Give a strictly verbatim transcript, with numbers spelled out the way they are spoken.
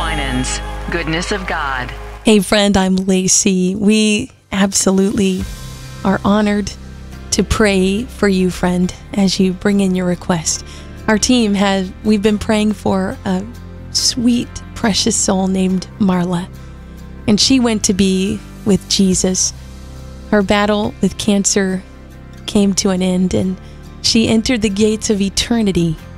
Winans, Goodness of God. Hey friend, I'm Lacey. We absolutely are honored to pray for you, friend, as you bring in your request. Our team has, we've been praying for a sweet, precious soul named Marla. And she went to be with Jesus. Her battle with cancer came to an end, and she entered the gates of eternity